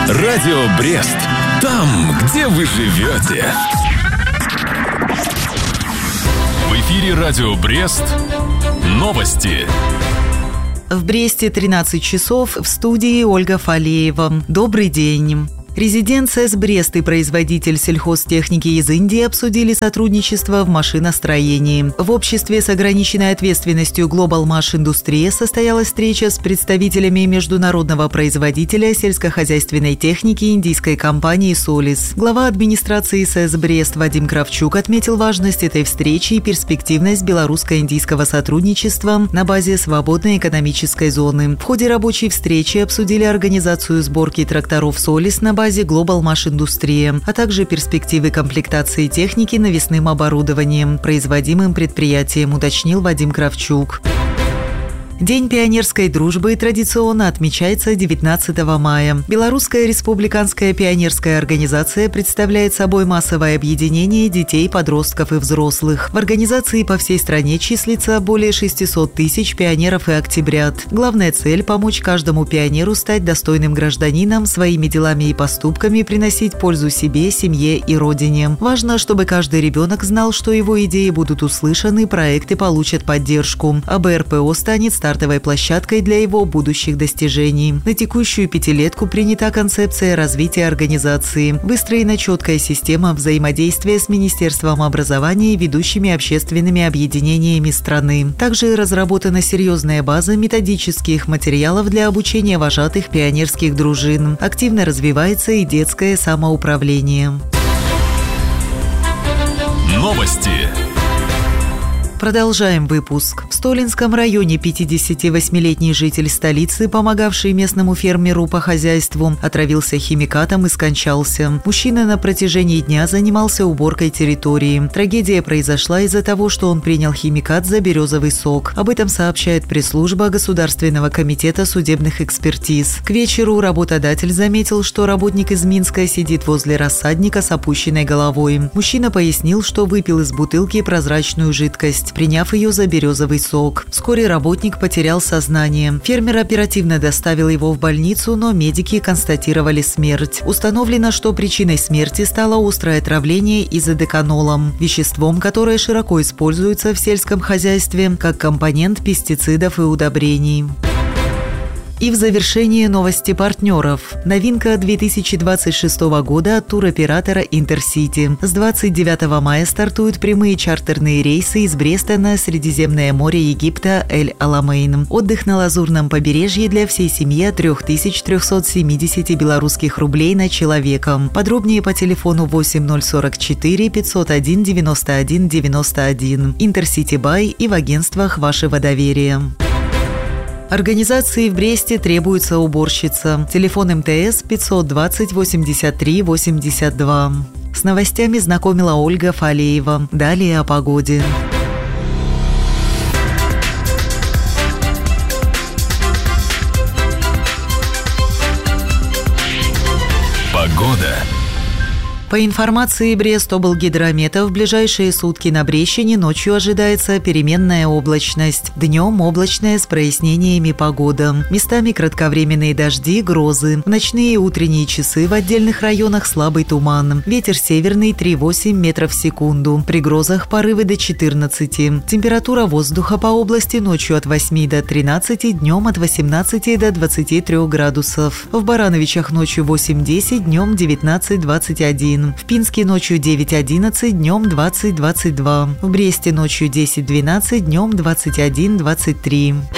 Радио Брест. Там, где вы живете. В эфире Радио Брест. Новости. В Бресте 13 часов, в студии Ольга Фалеева. Добрый день. Резиденция с Брест и производитель сельхозтехники из Индии обсудили сотрудничество в машиностроении. В обществе с ограниченной ответственностью Global Mash Industries состоялась встреча с представителями международного производителя сельскохозяйственной техники индийской компании «Солис». Глава администрации СЭС Брест Вадим Кравчук отметил важность этой встречи и перспективность белорусско-индийского сотрудничества на базе свободной экономической зоны. В ходе рабочей встречи обсудили организацию сборки тракторов «Солис» на базе Global Mash Industries, а также перспективы комплектации техники навесным оборудованием, производимым предприятием, уточнил Вадим Кравчук. День пионерской дружбы традиционно отмечается 19 мая. Белорусская республиканская пионерская организация представляет собой массовое объединение детей, подростков и взрослых. В организации по всей стране числится более 600 тысяч пионеров и октябрят. Главная цель – помочь каждому пионеру стать достойным гражданином, своими делами и поступками приносить пользу себе, семье и родине. Важно, чтобы каждый ребенок знал, что его идеи будут услышаны, проекты получат поддержку, а БРПО станет стартовой площадкой для его будущих достижений. На текущую пятилетку принята концепция развития организации. Выстроена четкая система взаимодействия с Министерством образования и ведущими общественными объединениями страны. Также разработана серьезная база методических материалов для обучения вожатых пионерских дружин. Активно развивается и детское самоуправление. Новости. Продолжаем выпуск. В Столинском районе 58-летний житель столицы, помогавший местному фермеру по хозяйству, отравился химикатом и скончался. Мужчина на протяжении дня занимался уборкой территории. Трагедия произошла из-за того, что он принял химикат за березовый сок. Об этом сообщает пресс-служба Государственного комитета судебных экспертиз. К вечеру работодатель заметил, что работник из Минска сидит возле рассадника с опущенной головой. Мужчина пояснил, что выпил из бутылки прозрачную жидкость, приняв ее за березовый сок. Вскоре работник потерял сознание. Фермер оперативно доставил его в больницу, но медики констатировали смерть. Установлено, что причиной смерти стало острое отравление изодеканолом, веществом, которое широко используется в сельском хозяйстве как компонент пестицидов и удобрений. И в завершение новости партнеров. Новинка 2026 года от туроператора «Интерсити». С 29 мая стартуют прямые чартерные рейсы из Бреста на Средиземное море Египта Эль-Аламейн. Отдых на Лазурном побережье для всей семьи от 3370 белорусских рублей на человека. Подробнее по телефону 8044 501 91 91. «Интерсити Бай» и в агентствах вашего доверия. Организации в Бресте требуется уборщица. Телефон МТС 520 83 82. С новостями знакомила Ольга Фалеева. Далее о погоде. Погода. По информации Брестоблгидромета, в ближайшие сутки на Брещине ночью ожидается переменная облачность. Днем облачная с прояснениями погода. Местами кратковременные дожди, грозы. В ночные и утренние часы в отдельных районах слабый туман. Ветер северный 3,8 метров в секунду. При грозах порывы до 14. Температура воздуха по области ночью от 8 до 13, днем от 18 до 23 градусов. В Барановичах ночью 8-10, днем 19-21. В Пинске ночью 9-11, днем 20-22. В Бресте ночью 10-12, днем 21-23.